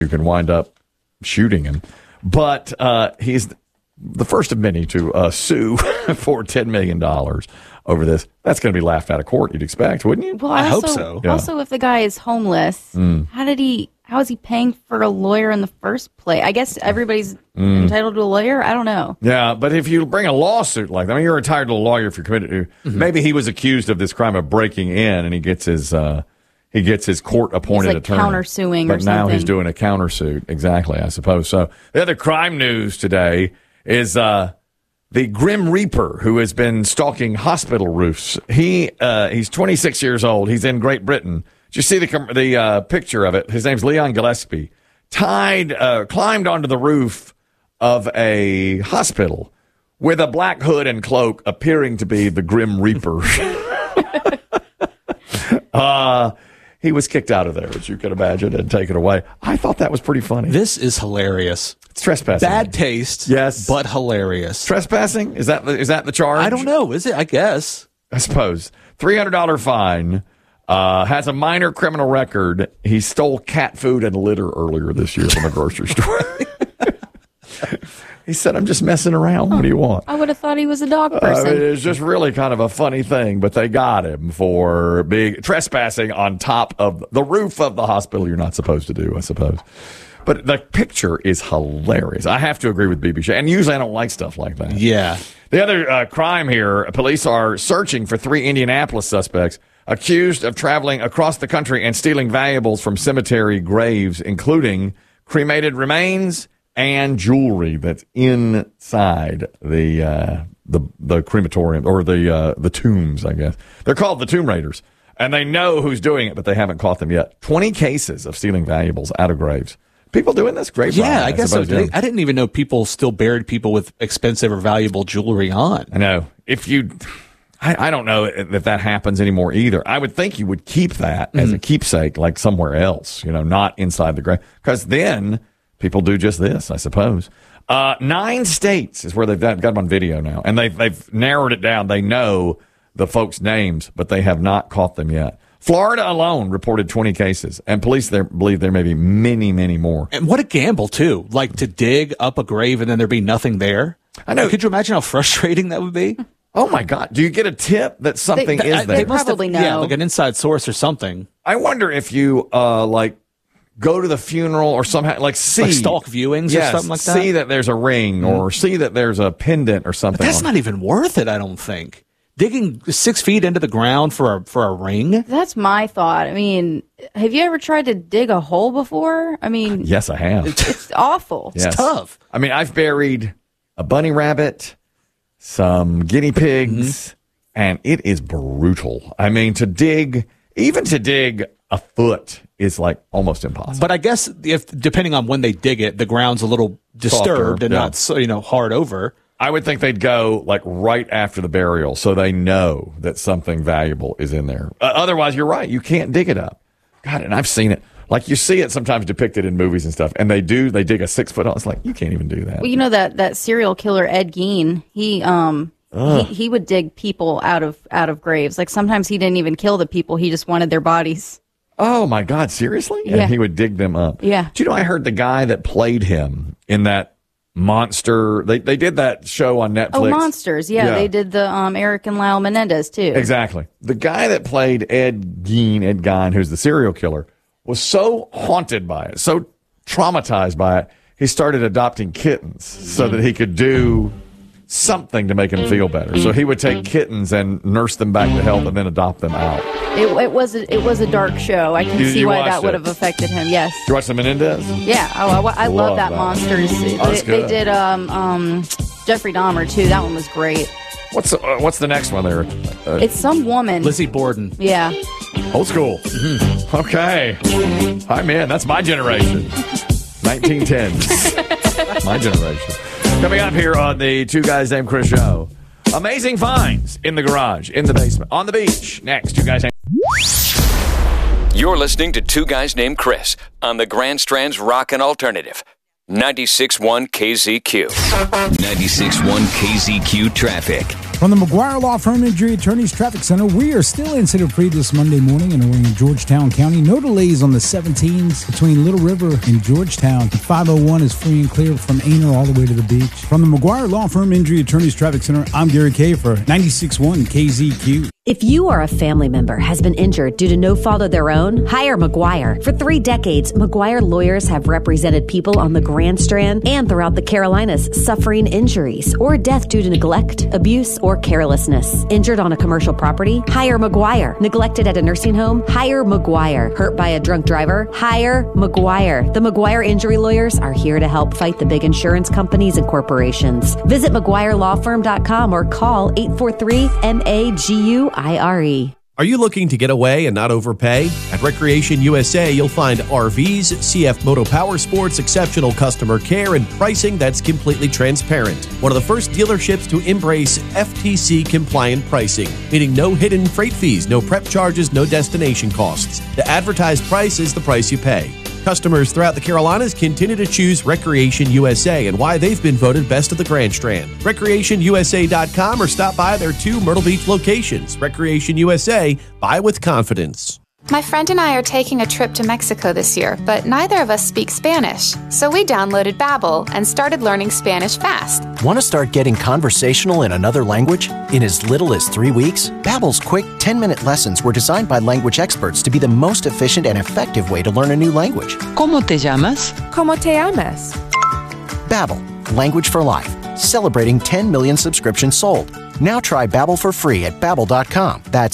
you can wind up shooting him. But he's the first of many to sue for $10 million over this. That's going to be laughed out of court, you'd expect, wouldn't you? Well, I hope so. Yeah. Also, if the guy is homeless, how is he paying for a lawyer in the first place? I guess everybody's entitled to a lawyer. I don't know. Yeah, but if you bring a lawsuit like that, I mean, you're entitled to a lawyer if you're committed to. Maybe he was accused of this crime of breaking in, and he gets his court-appointed attorney. Countersuing, but or something. Now he's doing a countersuit. Exactly, I suppose. So the other crime news today is the Grim Reaper who has been stalking hospital roofs. He's 26 years old. He's in Great Britain. Did you see the picture of it? His name's Leon Gillespie. Climbed onto the roof of a hospital with a black hood and cloak, appearing to be the Grim Reaper. He was kicked out of there, as you can imagine, and taken away. I thought that was pretty funny. This is hilarious. It's trespassing. Bad taste, yes, but hilarious. Trespassing? Is that the charge? I don't know. Is it? I guess. I suppose. $300 fine. Has a minor criminal record. He stole cat food and litter earlier this year from a grocery store. He said, I'm just messing around. What do you want? I would have thought he was a dog person. It's just really kind of a funny thing, but they got him for trespassing on top of the roof of the hospital. You're not supposed to do, I suppose. But the picture is hilarious. I have to agree with BB Shea. And usually I don't like stuff like that. Yeah. The other crime here, police are searching for 3 Indianapolis suspects accused of traveling across the country and stealing valuables from cemetery graves, including cremated remains and jewelry that's inside the crematorium, or the tombs, I guess. They're called the Tomb Raiders, and they know who's doing it, but they haven't caught them yet. 20 cases of stealing valuables out of graves. People doing this? Great. Yeah, I guess so. Yeah. I didn't even know people still buried people with expensive or valuable jewelry on. I know. I don't know if that happens anymore either. I would think you would keep that as a keepsake, like somewhere else, not inside the grave. Because then people do just this, I suppose. 9 states is where they've got them on video now. And they've narrowed it down. They know the folks' names, but they have not caught them yet. Florida alone reported 20 cases, and police there believe there may be many, many more. And what a gamble, too. Like, to dig up a grave and then there be nothing there. I know. Could you imagine how frustrating that would be? Oh, my God. Do you get a tip that something is there? They probably know. Yeah, like an inside source or something. I wonder if you, go to the funeral or somehow, see. Like stalk viewings or something like that? See that there's a ring or see that there's a pendant or something. But that's not even worth it, I don't think. Digging 6 feet into the ground for a ring? That's my thought. I mean, have you ever tried to dig a hole before? I mean, yes, I have. It's awful. Yes. It's tough. I mean, I've buried a bunny rabbit, some guinea pigs, and it is brutal. I mean, to dig a foot is like almost impossible. But I guess if depending on when they dig it, the ground's a little disturbed and not hard over. I would think they'd go right after the burial so they know that something valuable is in there. Otherwise, you're right. You can't dig it up. God, and I've seen it. Like you see it sometimes depicted in movies and stuff, and they dig a 6 foot hole. It's like, you can't even do that. Well, that serial killer, Ed Gein, he would dig people out of graves. Like sometimes he didn't even kill the people. He just wanted their bodies. Oh, my God. Seriously? Yeah. And he would dig them up. Yeah. Do you know, I heard the guy that played him in that Monster, they did that show on Netflix. Oh, Monsters. Yeah. They did the Eric and Lyle Menendez, too. Exactly. The guy that played Ed Gein, who's the serial killer, was so haunted by it, so traumatized by it, he started adopting kittens so that he could do something to make him feel better. So he would take kittens and nurse them back to health and then adopt them out. It was a dark show. I can see why that would have affected him. Yes. You watch the Menendez? Yeah. Oh, I love that Monsters. They did Jeffrey Dahmer too. That one was great. What's the next one there? It's some woman. Lizzie Borden. Yeah. Old school. Mm-hmm. Okay. I'm in. That's my generation. 1910s. My generation. Coming up here on the Two Guys Named Chris show. Amazing finds in the garage, in the basement, on the beach. Next, Two Guys Named... You're listening to Two Guys Named Chris on the Grand Strand's Rockin' Alternative. 96.1 KZQ. 96.1 KZQ traffic. From the McGuire Law Firm Injury Attorneys Traffic Center, we are still incident-free this Monday morning in Georgetown County. No delays on the 17s between Little River and Georgetown. 501 is free and clear from Aner all the way to the beach. From the McGuire Law Firm Injury Attorneys Traffic Center, I'm Gary Kay for 96.1 KZQ. If you or a family member has been injured due to no fault of their own, hire McGuire. For 3 decades, McGuire lawyers have represented people on the Grand Strand and throughout the Carolinas suffering injuries or death due to neglect, abuse, or carelessness. Injured on a commercial property? Hire McGuire. Neglected at a nursing home? Hire McGuire. Hurt by a drunk driver? Hire McGuire. The McGuire injury lawyers are here to help fight the big insurance companies and corporations. Visit McGuireLawFirm.com or call 843-MAGUIRE. Are you looking to get away and not overpay? At Recreation USA, you'll find RVs, CF Moto Power Sports, exceptional customer care, and pricing that's completely transparent. One of the first dealerships to embrace FTC-compliant pricing, meaning no hidden freight fees, no prep charges, no destination costs. The advertised price is the price you pay. Customers throughout the Carolinas continue to choose Recreation USA and why they've been voted best of the Grand Strand. RecreationUSA.com or stop by their 2 Myrtle Beach locations. Recreation USA, buy with confidence. My friend and I are taking a trip to Mexico this year, but neither of us speak Spanish. So we downloaded Babbel and started learning Spanish fast. Want to start getting conversational in another language? In as little as 3 weeks, Babbel's quick 10-minute lessons were designed by language experts to be the most efficient and effective way to learn a new language. ¿Cómo te llamas? ¿Cómo te llamas? Babbel, language for life. Celebrating 10 million subscriptions sold. Now try Babbel for free at Babbel.com. That's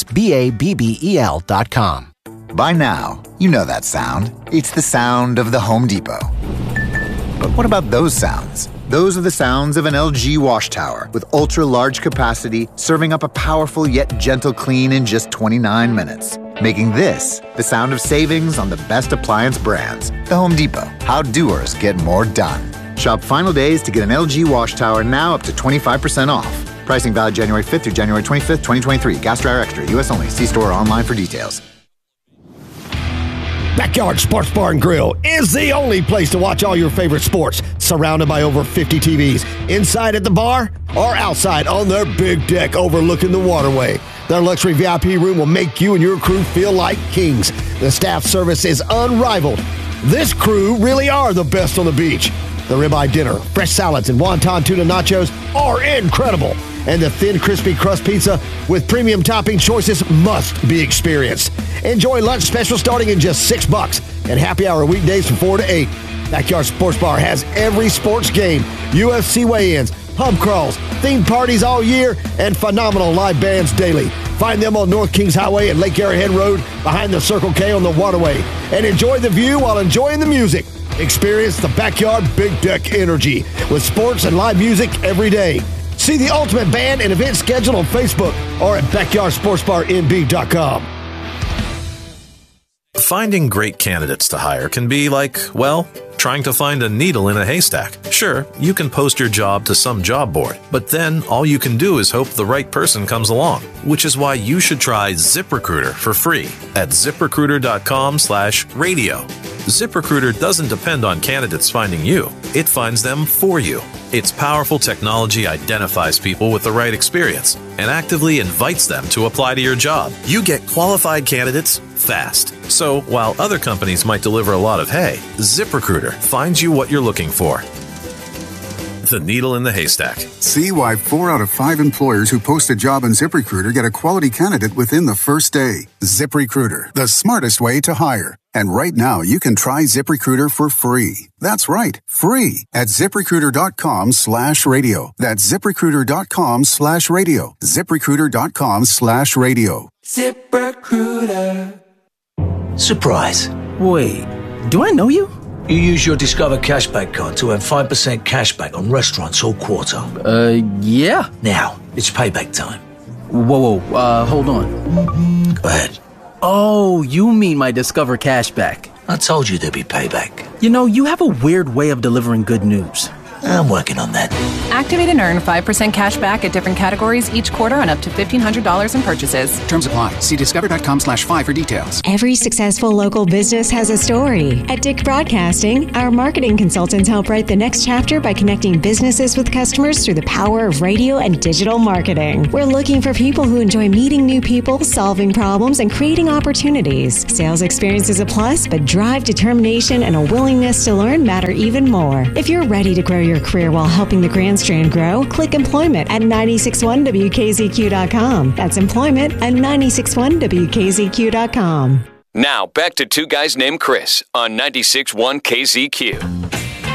Babbel.com. By now, you know that sound. It's the sound of the Home Depot. But what about those sounds? Those are the sounds of an LG wash tower with ultra-large capacity, serving up a powerful yet gentle clean in just 29 minutes. Making this the sound of savings on the best appliance brands. The Home Depot. How doers get more done. Shop final days to get an LG wash tower now up to 25% off. Pricing valid January 5th through January 25th, 2023. Gas Dryer Extra. U.S. only. See store or online for details. Backyard Sports Bar and Grill is the only place to watch all your favorite sports. Surrounded by over 50 TVs. Inside at the bar or outside on their big deck overlooking the waterway. Their luxury VIP room will make you and your crew feel like kings. The staff service is unrivaled. This crew really are the best on the beach. The ribeye dinner, fresh salads, and wonton tuna nachos are incredible. And the thin, crispy crust pizza with premium topping choices must be experienced. Enjoy lunch special starting in just $6 and happy hour weekdays from 4 to 8. Backyard Sports Bar has every sports game, UFC weigh-ins, pub crawls, themed parties all year, and phenomenal live bands daily. Find them on North Kings Highway and Lake Arrowhead Road behind the Circle K on the waterway. And enjoy the view while enjoying the music. Experience the Backyard Big Deck energy with sports and live music every day. See the ultimate band and event schedule on Facebook or at BackyardSportsBarNB.com. Finding great candidates to hire can be like, well, trying to find a needle in a haystack. Sure, you can post your job to some job board, but then all you can do is hope the right person comes along, which is why you should try ZipRecruiter for free at ZipRecruiter.com/radio. ZipRecruiter doesn't depend on candidates finding you. It finds them for you. Its powerful technology identifies people with the right experience and actively invites them to apply to your job. You get qualified candidates fast. So while other companies might deliver a lot of hay, ZipRecruiter finds you what you're looking for. The needle in the haystack. See why 4 out of 5 employers who post a job on ZipRecruiter get a quality candidate within the first day. ZipRecruiter, the smartest way to hire. And right now, you can try ZipRecruiter for free. That's right, free at ZipRecruiter.com/radio. That's ZipRecruiter.com/radio. ZipRecruiter.com/radio. ZipRecruiter. Surprise. Wait, do I know you? You use your Discover Cashback card to earn 5% cashback on restaurants all quarter. Yeah. Now, it's payback time. Whoa, hold on. Go ahead. Oh, you mean my Discover Cashback. I told you there'd be payback. You know, you have a weird way of delivering good news. I'm working on that. Activate and earn 5% cash back at different categories each quarter on up to $1,500 in purchases. Terms apply. See discover.com/5 for details. Every successful local business has a story. At Dick Broadcasting, our marketing consultants help write the next chapter by connecting businesses with customers through the power of radio and digital marketing. We're looking for people who enjoy meeting new people, solving problems, and creating opportunities. Sales experience is a plus, but drive, determination, and a willingness to learn matter even more. If you're ready to grow your career while helping the Grand Strand grow, click employment at 961WKZQ.com. That's employment at 961WKZQ.com. Now, back to Two Guys Named Chris on 96.1 KZQ.